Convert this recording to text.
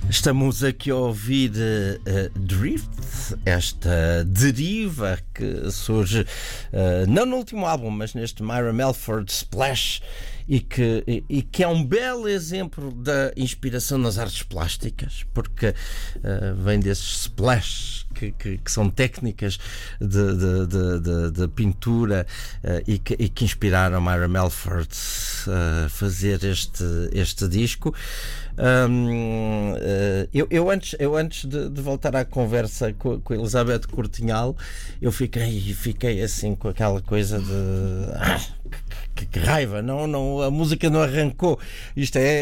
Estamos aqui a ouvir Drift, esta deriva que surge não no último álbum, mas neste Myra Melford Splash, e que é um belo exemplo da inspiração nas artes plásticas, porque vem desses splash que são técnicas de pintura e que inspiraram Myra Melford a fazer este disco. Eu antes de voltar à conversa com a Elizabeth Cortinhal, eu fiquei assim com aquela coisa de que raiva, não, a música não arrancou. Isto é